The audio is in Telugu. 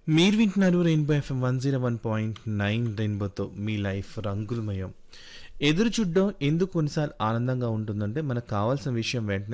మీరు వింటున్నారు రెయిన్బో ఎఫ్ఎం 101.9 రెయిన్బోతో మీ లైఫ్ రంగులమయం. ఎదురు చూడడం ఎందుకు కొన్నిసార్లు ఆనందంగా ఉంటుందంటే మనకు కావాల్సిన విషయం వెంటనే